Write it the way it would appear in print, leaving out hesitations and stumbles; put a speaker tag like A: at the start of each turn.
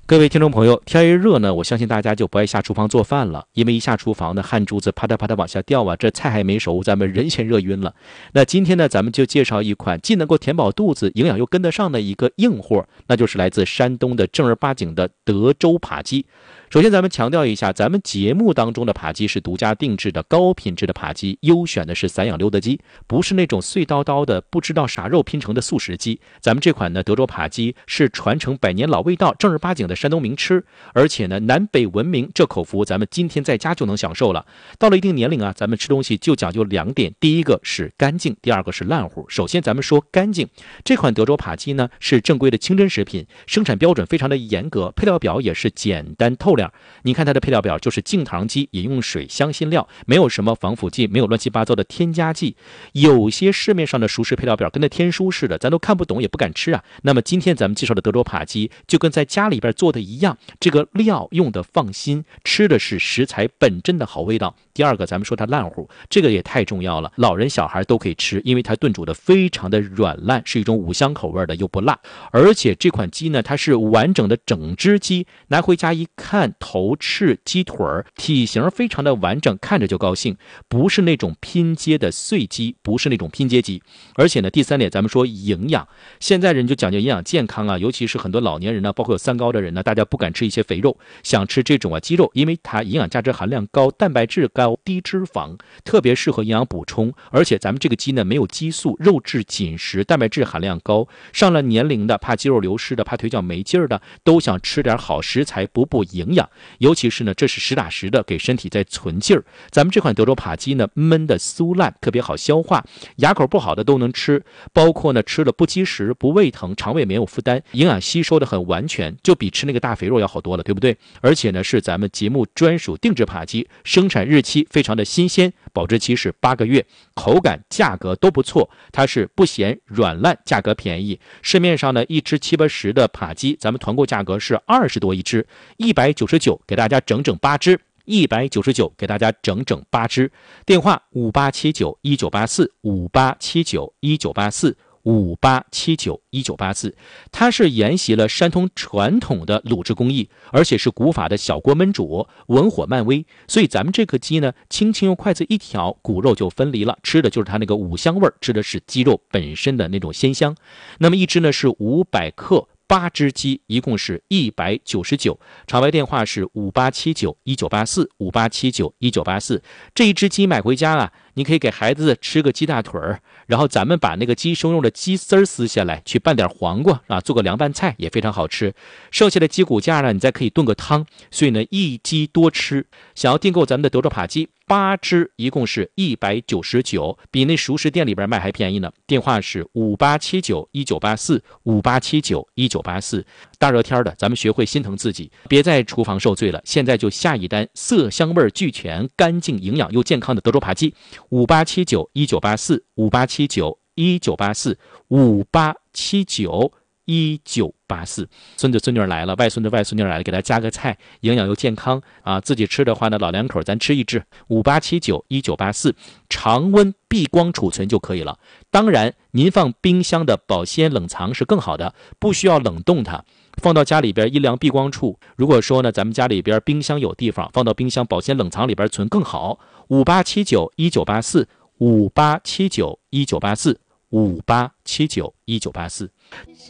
A: 各位听众朋友，天一热呢，我相信大家就不爱下厨房做饭了，因为一下厨房呢，汗珠子啪嗒啪嗒往下掉啊，这菜还没熟，咱们人先热晕了。那今天呢，咱们就介绍一款既能够填饱肚子，营养又跟得上的一个硬货，那就是来自山东的正儿八经的德州扒鸡。首先咱们强调一下，咱们节目当中的扒鸡是独家定制的高品质的扒鸡，优选的是散养溜的鸡，不是那种碎叨叨的不知道啥肉拼成的速食鸡。咱们这款呢德州扒鸡是传承100年老味道，正儿八经的山东名吃，而且呢南北闻名，这口福咱们今天在家就能享受了。到了一定年龄啊，咱们吃东西就讲究2点，第一个是干净，第二个是烂乎。首先咱们说干净，这款德州扒鸡呢是正规的清真食品，生产标准非常的严格，配料表也是简单透亮。你看它的配料表就是净糖鸡，饮用水、香辛料，没有什么防腐剂，没有乱七八糟的添加剂。有些市面上的熟食配料表跟那天书似的，咱都看不懂也不敢吃啊。那么今天咱们介绍的德州扒鸡就跟在家里边做的一样，这个料用的放心，吃的是食材本真的好味道。第二个咱们说它烂乎，这个也太重要了，老人小孩都可以吃，因为它炖煮的非常的软烂，是一种5香口味的，又不辣。而且这款鸡呢，它是完整的整只鸡，拿回家一看，头翅、鸡腿体型非常的完整，看着就高兴，不是那种拼接的碎鸡，不是那种拼接鸡。而且呢，第3点咱们说营养，现在人就讲究营养健康啊，尤其是很多老年人呢，包括有3高的人呢，大家不敢吃一些肥肉，想吃这种鸡肉，因为它营养价值含量高，蛋白质高，低脂肪，特别适合营养补充。而且咱们这个鸡呢没有激素，肉质紧实，蛋白质含量高，上了年龄的，怕肌肉流失的，怕腿脚没劲儿的，都想吃点好食材补营养。尤其是呢，这是实打实的给身体在存劲儿。咱们这款德州扒鸡呢，焖的酥烂，特别好消化，牙口不好的都能吃，包括呢吃了不积食、不胃疼，肠胃没有负担，营养吸收的很完全，就比吃那个大肥肉要好多了，对不对？而且呢，是咱们节目专属定制扒鸡，生产日期非常的新鲜，保质期是8个月，口感、价格都不错，它是不咸软烂，价格便宜。市面上呢一只70-80的扒鸡，咱们团购价格是20多一只，199给大家整整8只，199给大家整整8只。电话5879-1984，5879-1984，5879-1984。它是沿袭了山东传统的卤制工艺，而且是古法的小锅焖煮，文火慢煨，所以咱们这个鸡呢，轻轻用筷子一挑，骨肉就分离了，吃的就是它那个5香味，吃的是鸡肉本身的那种鲜香。那么一只呢是500克。8只鸡一共是199，场外电话是5879-1984，5879-1984。这一只鸡买回家啊，你可以给孩子吃个鸡大腿儿，然后咱们把那个鸡胸肉的鸡丝撕下来，去拌点黄瓜啊，做个凉拌菜也非常好吃。剩下的鸡骨架呢，你再可以炖个汤，所以呢一鸡多吃。想要订购咱们的德州扒鸡，8只一共是199，比那熟食店里边卖还便宜呢。电话是5879-1984，5879-1984。大热天的，咱们学会心疼自己，别在厨房受罪了。现在就下一单，色香味俱全，干净营养又健康的德州扒鸡，5879-1984，5879-1984，5879-1984。孙子孙女来了，外孙子外孙女来了，给他加个菜，营养又健康啊！自己吃的话呢，老两口咱吃一只，5879-1984，常温避光储存就可以了。当然，您放冰箱的保鲜冷藏是更好的，不需要冷冻它，放到家里边阴凉避光处。如果说呢，咱们家里边冰箱有地方，放到冰箱保鲜冷藏里边存更好。5879-1984，5879-1984，5879-1984。